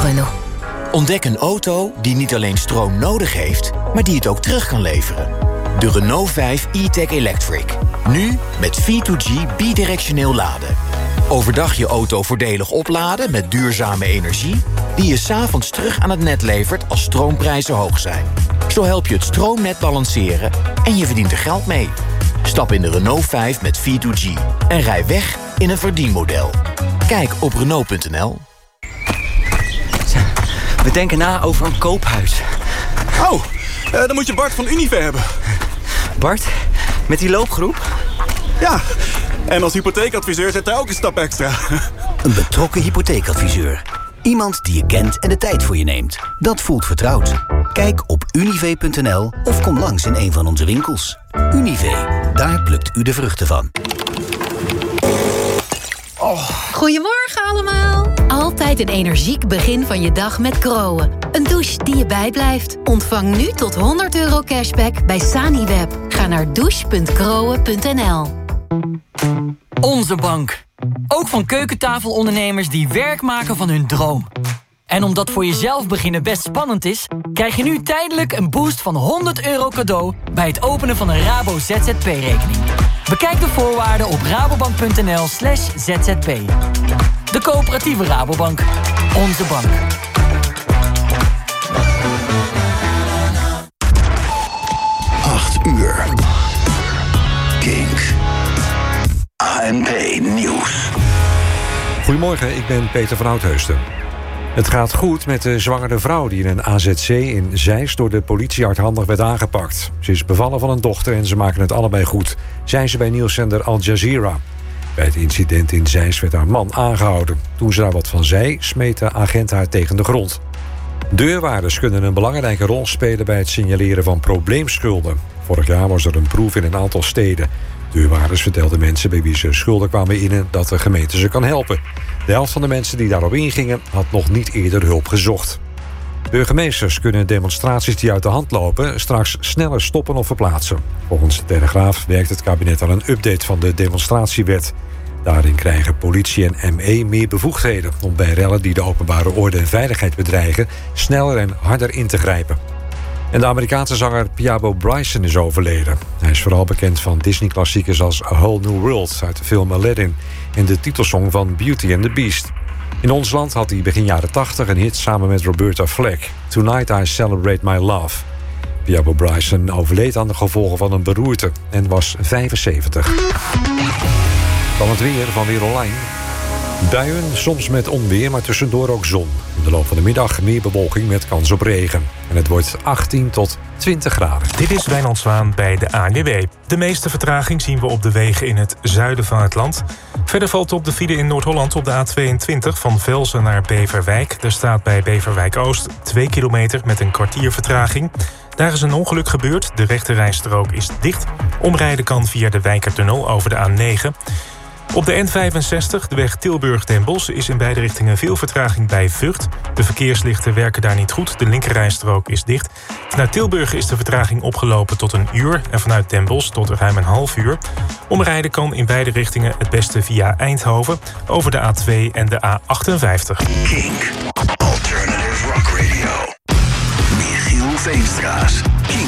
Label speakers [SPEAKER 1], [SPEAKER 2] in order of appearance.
[SPEAKER 1] Renault.
[SPEAKER 2] Ontdek een auto die niet alleen stroom nodig heeft, maar die het ook terug kan leveren. De Renault 5 e-Tech Electric. Nu met V2G bidirectioneel laden. Overdag je auto voordelig opladen met duurzame energie, die je 's avonds terug aan het net levert als stroomprijzen hoog zijn. Zo help je het stroomnet balanceren en je verdient er geld mee. Stap in de Renault 5 met V2G en rij weg in een verdienmodel. Kijk op Renault.nl.
[SPEAKER 3] We denken na over een koophuis.
[SPEAKER 4] Oh, dan moet je Bart van Unive hebben.
[SPEAKER 3] Bart, met die loopgroep?
[SPEAKER 4] Ja, en als hypotheekadviseur zit hij ook een stap extra.
[SPEAKER 5] Een betrokken hypotheekadviseur. Iemand die je kent en de tijd voor je neemt. Dat voelt vertrouwd. Kijk op unive.nl of kom langs in een van onze winkels. Unive, daar plukt u de vruchten van.
[SPEAKER 1] Goedemorgen allemaal. Altijd een energiek begin van je dag met Groen. Een douche die je bijblijft. Ontvang nu tot €100 cashback bij Saniweb. Ga naar douche.groen.nl.
[SPEAKER 6] Onze bank. Ook van keukentafelondernemers die werk maken van hun droom. En omdat voor jezelf beginnen best spannend is, krijg je nu tijdelijk een boost van €100 cadeau bij het openen van een Rabo ZZP-rekening. Bekijk de voorwaarden op rabobank.nl/zzp. De coöperatieve Rabobank. Onze bank.
[SPEAKER 7] Uur. Kink. ANP Nieuws.
[SPEAKER 8] Goedemorgen, ik ben Peter van Oudheusden. Het gaat goed met de zwangere vrouw die in een AZC in Zeist door de politie hardhandig werd aangepakt. Ze is bevallen van een dochter en ze maken het allebei goed, zei ze bij nieuwszender Al Jazeera. Bij het incident in Zeist werd haar man aangehouden. Toen ze daar wat van zei, smeet de agent haar tegen de grond. Deurwaarders kunnen een belangrijke rol spelen bij het signaleren van probleemschulden. Vorig jaar was er een proef in een aantal steden. Deurwaarders vertelden mensen bij wie ze schulden kwamen innen dat de gemeente ze kan helpen. De helft van de mensen die daarop ingingen had nog niet eerder hulp gezocht. Burgemeesters kunnen demonstraties die uit de hand lopen straks sneller stoppen of verplaatsen. Volgens de Telegraaf werkt het kabinet aan een update van de demonstratiewet. Daarin krijgen politie en ME meer bevoegdheden om bij rellen die de openbare orde en veiligheid bedreigen sneller en harder in te grijpen. En de Amerikaanse zanger Piabo Bryson is overleden. Hij is vooral bekend van Disney-klassiekers als A Whole New World uit de film Aladdin en de titelsong van Beauty and the Beast. In ons land had hij begin jaren 80 een hit samen met Roberta Flack, Tonight I Celebrate My Love. Piabo Bryson overleed aan de gevolgen van een beroerte en was 75. Dan het weer van Weer Online. Buien, soms met onweer, maar tussendoor ook zon. In de loop van de middag meer bewolking met kans op regen. En het wordt 18 tot 20 graden.
[SPEAKER 9] Dit is Wijnand Zwaan bij de ANWB. De meeste vertraging zien we op de wegen in het zuiden van het land. Verder valt op de file in Noord-Holland op de A22 van Velsen naar Beverwijk. Er staat bij Beverwijk-Oost 2 kilometer met een kwartier vertraging. Daar is een ongeluk gebeurd. De rechterrijstrook is dicht. Omrijden kan via de Wijkertunnel over de A9. Op de N65, de weg Tilburg-Den Bosch, is in beide richtingen veel vertraging bij Vught. De verkeerslichten werken daar niet goed, de linkerrijstrook is dicht. Vanuit Tilburg is de vertraging opgelopen tot 1 uur... en vanuit Den Bosch tot ruim een half uur. Omrijden kan in beide richtingen het beste via Eindhoven... over de A2 en de A58.
[SPEAKER 7] Kink. Alternative Rock Radio. Michiel Veenstra's.